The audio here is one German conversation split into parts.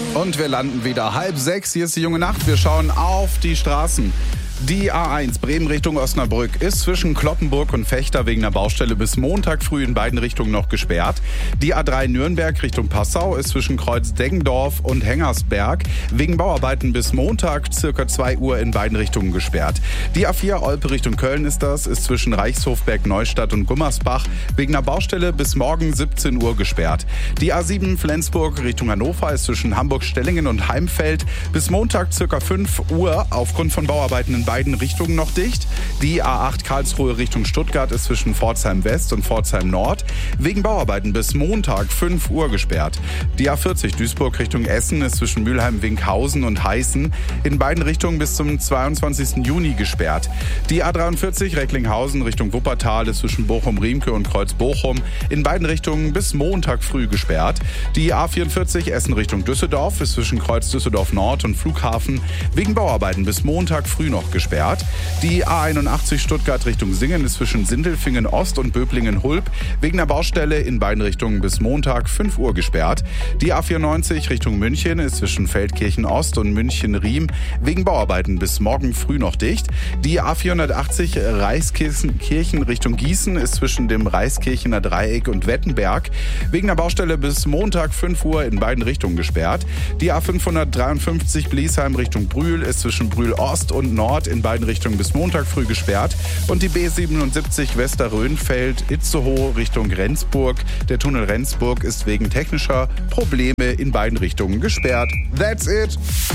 Und wir landen wieder 5:30. Hier ist die junge Nacht. Wir schauen auf die Straßen. Die A1 Bremen Richtung Osnabrück ist zwischen Cloppenburg und Vechta wegen einer Baustelle bis Montag früh in beiden Richtungen noch gesperrt. Die A3 Nürnberg Richtung Passau ist zwischen Kreuz Deggendorf und Hengersberg wegen Bauarbeiten bis Montag circa 2 Uhr in beiden Richtungen gesperrt. Die A4 Olpe Richtung Köln ist zwischen Reichshofberg Neustadt und Gummersbach wegen einer Baustelle bis morgen 17 Uhr gesperrt. Die A7 Flensburg Richtung Hannover ist zwischen Hamburg-Stellingen und Heimfeld bis Montag circa 5 Uhr aufgrund von Bauarbeiten in beiden Richtungen noch dicht. Die A8 Karlsruhe Richtung Stuttgart ist zwischen Pforzheim West und Pforzheim Nord wegen Bauarbeiten bis Montag 5 Uhr gesperrt. Die A40 Duisburg Richtung Essen ist zwischen Mülheim-Winkhausen und Heißen in beiden Richtungen bis zum 22. Juni gesperrt. Die A43 Recklinghausen Richtung Wuppertal ist zwischen Bochum-Riemke und Kreuz-Bochum in beiden Richtungen bis Montag früh gesperrt. Die A44 Essen Richtung Düsseldorf ist zwischen Kreuz Düsseldorf Nord und Flughafen wegen Bauarbeiten bis Montag früh noch gesperrt. Die A81 Stuttgart Richtung Singen ist zwischen Sindelfingen Ost und Böblingen-Hulb wegen der Baustelle in beiden Richtungen bis Montag 5 Uhr gesperrt. Die A94 Richtung München ist zwischen Feldkirchen Ost und München-Riem wegen Bauarbeiten bis morgen früh noch dicht. Die A480 Reiskirchen Richtung Gießen ist zwischen dem Reiskirchener Dreieck und Wettenberg wegen der Baustelle bis Montag 5 Uhr in beiden Richtungen gesperrt. Die A553 Bliesheim Richtung Brühl ist zwischen Brühl Ost und Nord in beiden Richtungen bis Montag früh gesperrt. Und die B77 Westerrönfeld-Itzehoe Richtung Rendsburg. Der Tunnel Rendsburg ist wegen technischer Probleme in beiden Richtungen gesperrt. That's it.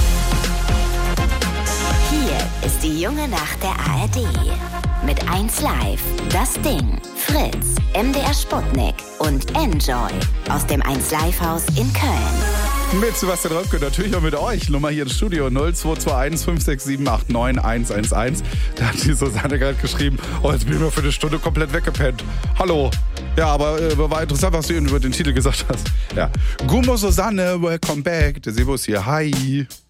Hier ist die junge Nacht der ARD. Mit 1Live, Das Ding, Fritz, MDR Sputnik und Enjoy aus dem 1Live-Haus in Köln. Mit Sebastian Röpke, natürlich auch mit euch. Nummer hier im Studio 0221 567 89 111. Da hat die Susanne gerade geschrieben, jetzt bin ich mal für eine Stunde komplett weggepennt. Hallo. Ja, aber war interessant, was du eben über den Titel gesagt hast. Ja. Gummo Susanne, welcome back. Der Sebo ist hier. Hi.